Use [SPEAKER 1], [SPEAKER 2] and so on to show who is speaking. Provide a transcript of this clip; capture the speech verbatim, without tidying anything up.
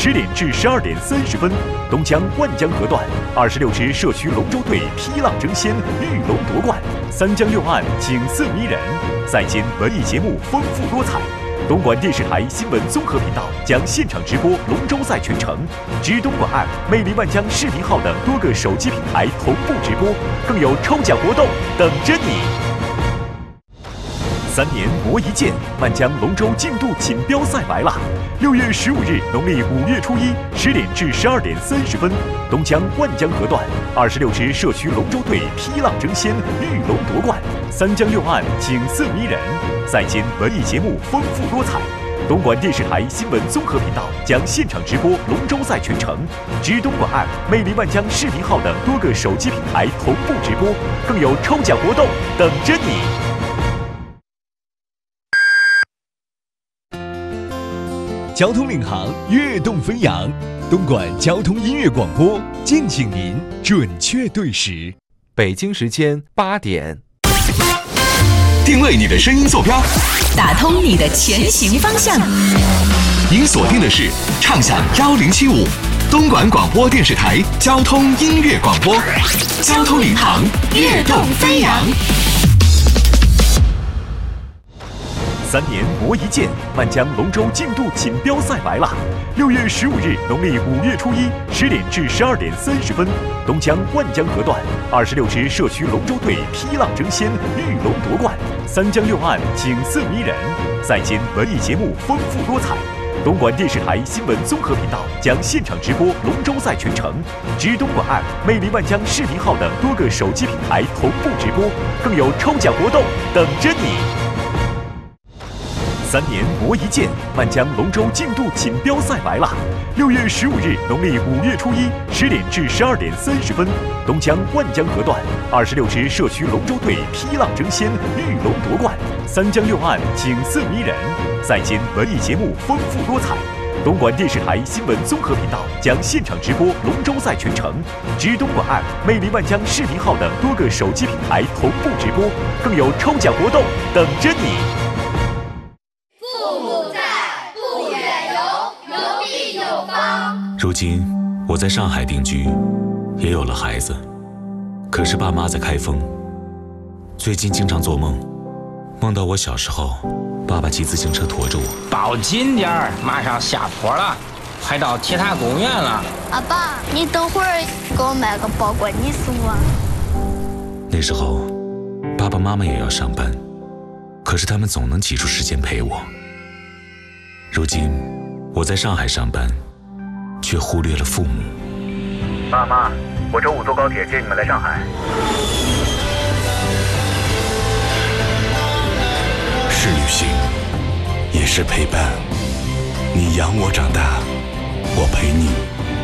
[SPEAKER 1] 十点至十二点三十分，东江万江河段二十六支社区龙舟队劈浪争先，遇龙夺冠，三江六岸景色迷人，赛间文艺节目丰富多彩。东莞电视台新闻综合频道将现场直播龙舟赛全程，知东莞 App、魅力万江视频号等多个手机平台同步直播，更有抽奖活动等着你。三年磨一剑，万江龙舟竞渡锦标赛来啦！六月十五日，农历五月初一，十点至十二点三十分，东江万江河段二十六支社区龙舟队劈浪争先，遇龙夺冠，三江六岸景色迷人，赛间文艺节目丰富多彩。东莞电视台新闻综合频道将现场直播龙舟赛全程，知东莞 App、魅力万江视频号等多个手机平台同步直播，更有抽奖活动等着你。
[SPEAKER 2] 交通领航，跃动飞扬，东莞交通音乐广播，敬请您准确对时。
[SPEAKER 3] 北京时间八点，
[SPEAKER 4] 定位你的声音坐标，
[SPEAKER 5] 打通你的前行方向。
[SPEAKER 4] 您锁定的是畅享幺零七五，东莞广播电视台交通音乐广播，交通领航，跃动飞扬。
[SPEAKER 1] 三年磨一剑，万江龙舟竞渡锦标赛来啦！六月十五日，农历五月初一，十点至十二点三十分，东江万江河段二十六支社区龙舟队劈浪争先，遇龙夺冠，三江六岸景色迷人，赛间文艺节目丰富多彩。东莞电视台新闻综合频道将现场直播龙舟赛全程，知东莞 App、魅力万江视频号等多个手机平台同步直播，更有抽奖活动等着你。三年磨一剑，万江龙舟竞渡锦标赛来啦！六月十五日，农历五月初一，十点至十二点三十分，东江万江河段二十六支社区龙舟队劈浪争先，遇龙夺冠，三江六岸景色迷人，赛间文艺节目丰富多彩。东莞电视台新闻综合频道将现场直播龙舟赛全程，知东莞 App、魅力万江视频号等多个手机平台同步直播，更有抽奖活动等着你。
[SPEAKER 6] 如今我在上海定居，也有了孩子，可是爸妈在开封。最近经常做梦，梦到我小时候，爸爸骑自行车驮着我。
[SPEAKER 7] 抱紧点儿，马上下坡了，快到铁塔公园了。
[SPEAKER 8] 阿爸，你等会儿给我买个包裹，你送我。
[SPEAKER 6] 那时候，爸爸妈妈也要上班，可是他们总能挤出时间陪我。如今我在上海上班，却忽略了父母。
[SPEAKER 9] 爸妈，我周五坐高铁接你们来上海。
[SPEAKER 10] 是旅行，也是陪伴。你养我长大，我陪你